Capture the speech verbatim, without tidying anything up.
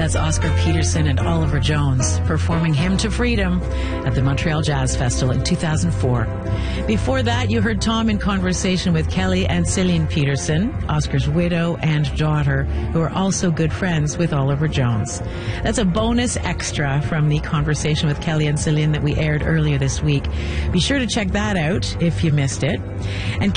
That's Oscar Peterson and Oliver Jones performing Hymn to Freedom at the Montreal Jazz Festival in two thousand four. Before that, you heard Tom in conversation with Kelly and Celine Peterson, Oscar's widow and daughter, who are also good friends with Oliver Jones. That's a bonus extra from the conversation with Kelly and Celine that we aired earlier this week. Be sure to check that out if you missed it. And